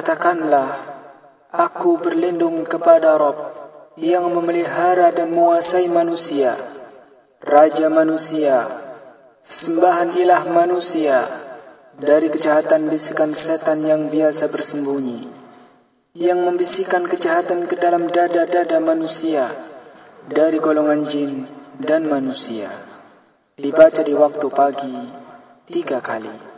Katakanlah, aku berlindung kepada Rabb yang memelihara dan menguasai manusia, Raja manusia, sesembahan ilah manusia, dari kejahatan bisikan setan yang biasa bersembunyi, yang membisikkan kejahatan ke dalam dada-dada manusia, dari golongan jin dan manusia. Dibaca di waktu pagi 3 kali.